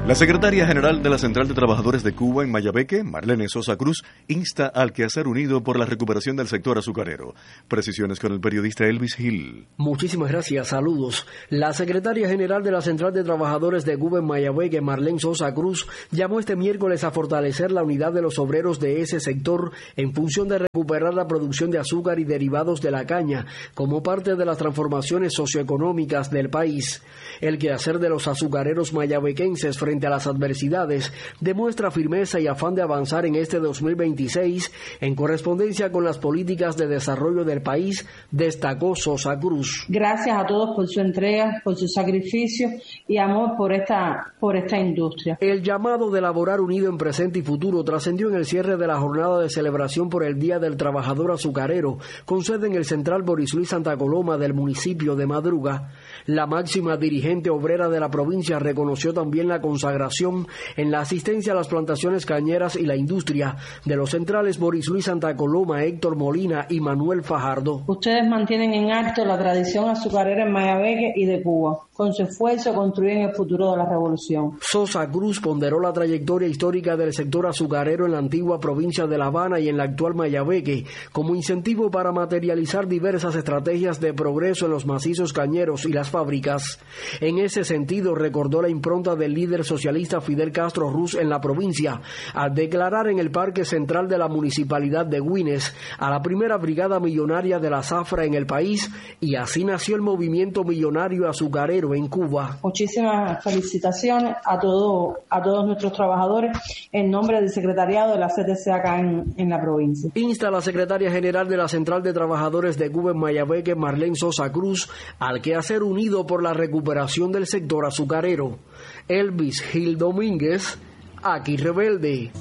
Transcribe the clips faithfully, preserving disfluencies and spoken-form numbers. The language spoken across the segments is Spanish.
La secretaria general de la Central de Trabajadores de Cuba en Mayabeque, Marlene Sosa Cruz, insta al Quehacer Unido por la recuperación del sector azucarero. Precisiones con el periodista Elvis Gil. Muchísimas gracias, saludos. La secretaria general de la Central de Trabajadores de Cuba en Mayabeque, Marlene Sosa Cruz, llamó este miércoles a fortalecer la unidad de los obreros de ese sector en función de recuperar la producción de azúcar y derivados de la caña como parte de las transformaciones socioeconómicas del país. El quehacer de los azucareros mayabequenses frente a las adversidades demuestra firmeza y afán de avanzar en este dos mil veintiséis en correspondencia con las políticas de desarrollo del país, destacó Sosa Cruz. Gracias a todos por su entrega, por su sacrificio y amor por esta, por esta industria. El llamado de laborar unido en presente y futuro trascendió en el cierre de la jornada de celebración por el Día del Trabajador Azucarero, con sede en el Central Boris Luis Santa Coloma del municipio de Madruga. La máxima dirigente obrera de la provincia reconoció también la consagración en la asistencia a las plantaciones cañeras y la industria de los centrales Boris Luis Santa Coloma, Héctor Molina y Manuel Fajardo. Ustedes mantienen en alto la tradición azucarera en Mayabeque y de Cuba. Con su esfuerzo construyen el futuro de la revolución. Sosa Cruz ponderó la trayectoria histórica del sector azucarero en la antigua provincia de La Habana y en la actual Mayabeque como incentivo para materializar diversas estrategias de progreso en los macizos cañeros y las fábricas. En ese sentido, recordó la impronta del líder socialista Fidel Castro Ruz en la provincia al declarar en el Parque Central de la Municipalidad de Güines a la primera brigada millonaria de la zafra en el país, y así nació el movimiento millonario azucarero en Cuba. Muchísimas felicitaciones a, todo, a todos nuestros trabajadores en nombre del secretariado de la C T C acá en, en la provincia. Insta la secretaria general de la Central de Trabajadores de Cuba en Mayabeque, Marlene Sosa Cruz, al quehacer unido por la recuperación del sector azucarero. Elvis Gil Domínguez, aquí Rebelde.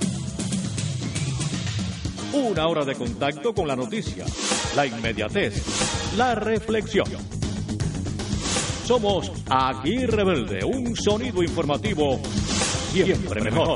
Una hora de contacto con la noticia, la inmediatez, la reflexión. Somos Aquí Rebelde, un sonido informativo siempre mejor.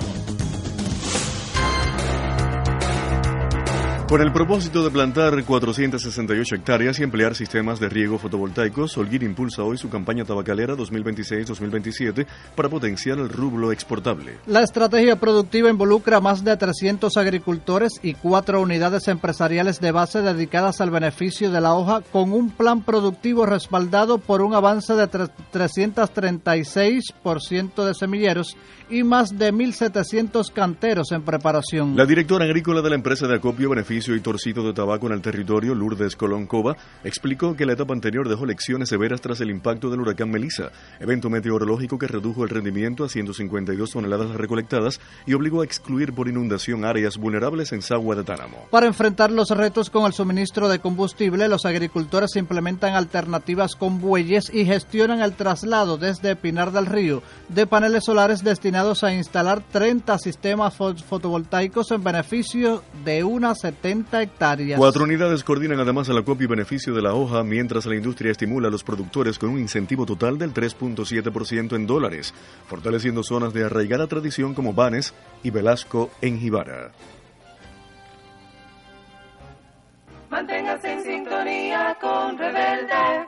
Con el propósito de plantar cuatrocientas sesenta y ocho hectáreas y emplear sistemas de riego fotovoltaicos, Holguín impulsa hoy su campaña tabacalera dos mil veintiséis dos mil veintisiete para potenciar el rublo exportable. La estrategia productiva involucra a más de trescientos agricultores y cuatro unidades empresariales de base dedicadas al beneficio de la hoja, con un plan productivo respaldado por un avance de trescientos treinta y seis por ciento de semilleros y más de mil setecientos canteros en preparación. La directora agrícola de la empresa de acopio, beneficio y torcido de tabaco en el territorio, Lourdes Colón Cova, explicó que la etapa anterior dejó lecciones severas tras el impacto del huracán Melissa, evento meteorológico que redujo el rendimiento a ciento cincuenta y dos toneladas recolectadas y obligó a excluir por inundación áreas vulnerables en Sagua de Táramo. Para enfrentar los retos con el suministro de combustible, los agricultores implementan alternativas con bueyes y gestionan el traslado desde Pinar del Río de paneles solares destinados a instalar treinta sistemas fotovoltaicos en beneficio de unas setenta hectáreas. Cuatro unidades coordinan además el acopio y beneficio de la hoja, mientras la industria estimula a los productores con un incentivo total del tres punto siete por ciento en dólares, fortaleciendo zonas de arraigada tradición como Banes y Velasco en Jibara. Manténgase en sintonía con Rebelde.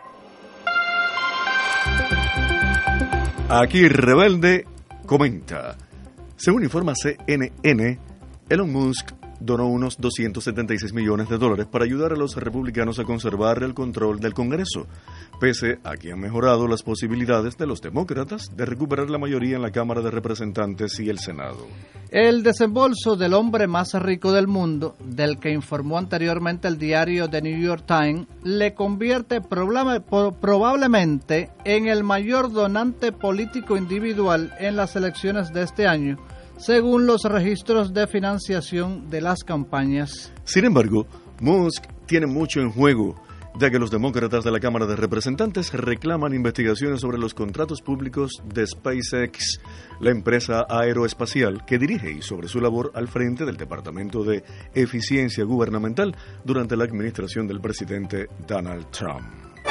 Aquí Rebelde comenta. Según informa C N N, Elon Musk donó unos doscientos setenta y seis millones de dólares para ayudar a los republicanos a conservar el control del Congreso, pese a que han mejorado las posibilidades de los demócratas de recuperar la mayoría en la Cámara de Representantes y el Senado. El desembolso del hombre más rico del mundo, del que informó anteriormente el diario The New York Times, le convierte problema, probablemente en el mayor donante político individual en las elecciones de este año, según los registros de financiación de las campañas. Sin embargo, Musk tiene mucho en juego, ya que los demócratas de la Cámara de Representantes reclaman investigaciones sobre los contratos públicos de SpaceX, la empresa aeroespacial que dirige, y sobre su labor al frente del Departamento de Eficiencia Gubernamental durante la administración del presidente Donald Trump.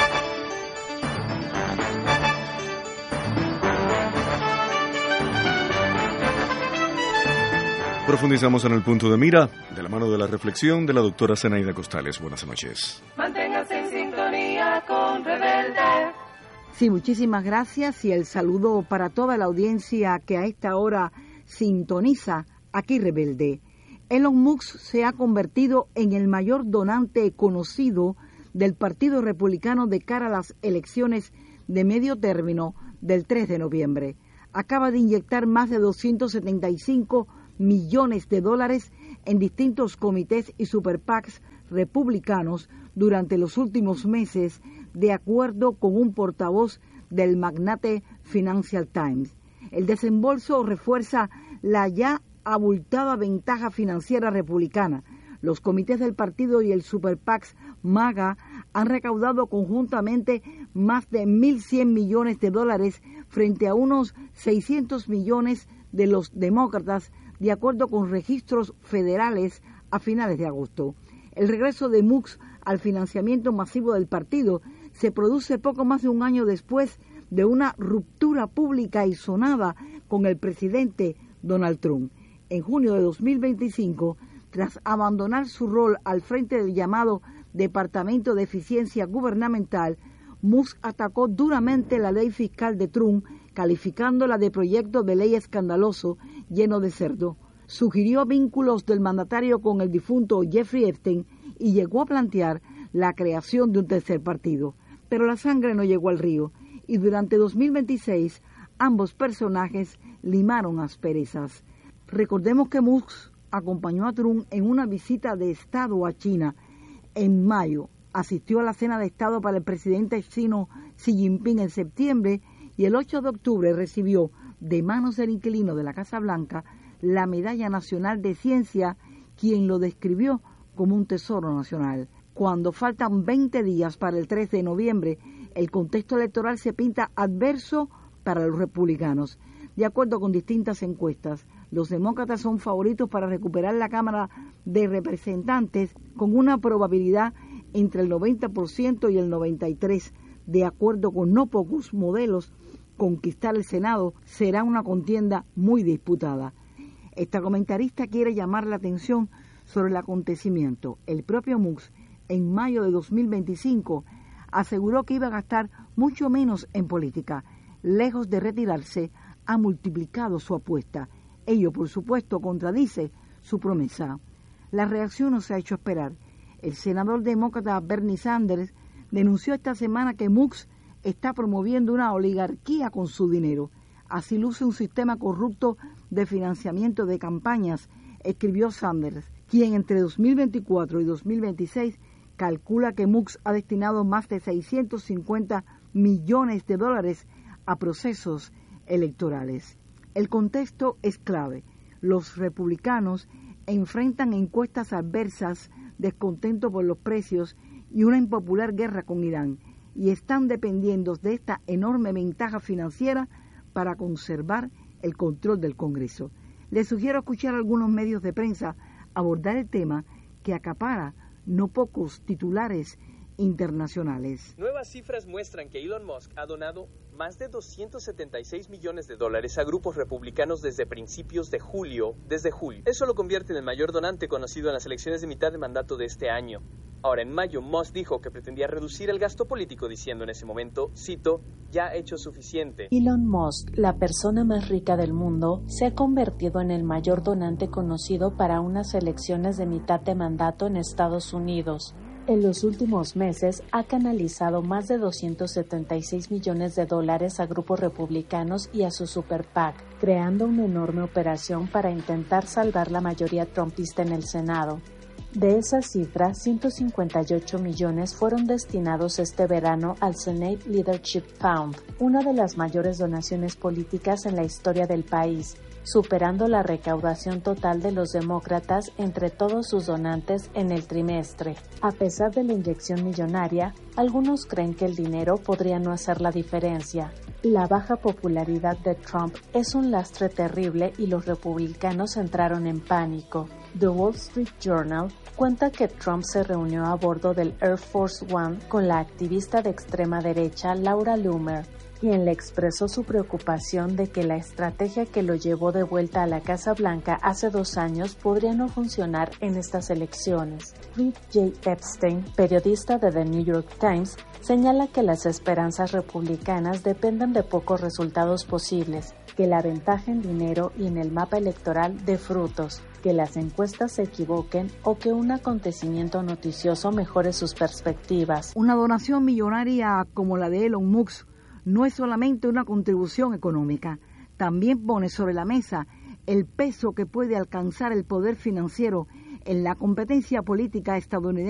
Profundizamos en el punto de mira, de la mano de la reflexión de la doctora Zenaida Costales. Buenas noches. Manténgase en sintonía con Rebelde. Sí, muchísimas gracias y el saludo para toda la audiencia que a esta hora sintoniza Aquí Rebelde. Elon Musk se ha convertido en el mayor donante conocido del Partido Republicano de cara a las elecciones de medio término del tres de noviembre. Acaba de inyectar más de doscientos setenta y cinco millones de dólares en distintos comités y super PACs republicanos durante los últimos meses, de acuerdo con un portavoz del magnate Financial Times. El desembolso refuerza la ya abultada ventaja financiera republicana. Los comités del partido y el Super PACs MAGA han recaudado conjuntamente más de mil cien millones de dólares frente a unos seiscientos millones de los demócratas, de acuerdo con registros federales a finales de agosto. El regreso de Musk al financiamiento masivo del partido se produce poco más de un año después de una ruptura pública y sonada con el presidente Donald Trump. En junio de dos mil veinticinco, tras abandonar su rol al frente del llamado Departamento de Eficiencia Gubernamental, Musk atacó duramente la ley fiscal de Trump, calificándola de proyecto de ley escandaloso, lleno de cerdo. Sugirió vínculos del mandatario con el difunto Jeffrey Epstein y llegó a plantear la creación de un tercer partido. Pero la sangre no llegó al río y durante dos mil veintiséis ambos personajes limaron asperezas. Recordemos que Musk acompañó a Trump en una visita de Estado a China. En mayo asistió a la cena de Estado para el presidente chino Xi Jinping en septiembre y el ocho de octubre recibió de manos del inquilino de la Casa Blanca la Medalla Nacional de Ciencia, quien lo describió como un tesoro nacional. Cuando faltan veinte días para el tres de noviembre, el contexto electoral se pinta adverso para los republicanos. De acuerdo con distintas encuestas, los demócratas son favoritos para recuperar la Cámara de Representantes con una probabilidad entre el noventa por ciento y el noventa y tres por ciento. De acuerdo con no pocos modelos, conquistar el Senado será una contienda muy disputada. Esta comentarista quiere llamar la atención sobre el acontecimiento. El propio Musk, en mayo de dos mil veinticinco, aseguró que iba a gastar mucho menos en política. Lejos de retirarse, ha multiplicado su apuesta. Ello, por supuesto, contradice su promesa. La reacción no se ha hecho esperar. El senador demócrata Bernie Sanders denunció esta semana que Musk está promoviendo una oligarquía con su dinero. Así luce un sistema corrupto de financiamiento de campañas, escribió Sanders, quien entre dos mil veinticuatro y dos mil veintiséis calcula que Musk ha destinado más de seiscientos cincuenta millones de dólares a procesos electorales. El contexto es clave. Los republicanos enfrentan encuestas adversas, descontento por los precios y una impopular guerra con Irán, y están dependiendo de esta enorme ventaja financiera para conservar el control del Congreso. Les sugiero escuchar a algunos medios de prensa abordar el tema que acapara no pocos titulares internacionales. Nuevas cifras muestran que Elon Musk ha donado más de doscientos setenta y seis millones de dólares a grupos republicanos desde principios de julio, desde julio. Eso lo convierte en el mayor donante conocido en las elecciones de mitad de mandato de este año. Ahora, en mayo, Musk dijo que pretendía reducir el gasto político, diciendo en ese momento, cito, ya he hecho suficiente. Elon Musk, la persona más rica del mundo, se ha convertido en el mayor donante conocido para unas elecciones de mitad de mandato en Estados Unidos. En los últimos meses ha canalizado más de doscientos setenta y seis millones de dólares a grupos republicanos y a su Super PAC, creando una enorme operación para intentar salvar la mayoría trumpista en el Senado. De esa cifra, ciento cincuenta y ocho millones fueron destinados este verano al Senate Leadership Fund, una de las mayores donaciones políticas en la historia del país, superando la recaudación total de los demócratas entre todos sus donantes en el trimestre. A pesar de la inyección millonaria, algunos creen que el dinero podría no hacer la diferencia. La baja popularidad de Trump es un lastre terrible y los republicanos entraron en pánico. The Wall Street Journal cuenta que Trump se reunió a bordo del Air Force One con la activista de extrema derecha Laura Loomer, quien le expresó su preocupación de que la estrategia que lo llevó de vuelta a la Casa Blanca hace dos años podría no funcionar en estas elecciones. Fred J. Epstein, periodista de The New York Times, señala que las esperanzas republicanas dependen de pocos resultados posibles, que la ventaja en dinero y en el mapa electoral dé frutos, que las encuestas se equivoquen o que un acontecimiento noticioso mejore sus perspectivas. Una donación millonaria como la de Elon Musk no es solamente una contribución económica, también pone sobre la mesa el peso que puede alcanzar el poder financiero en la competencia política estadounidense.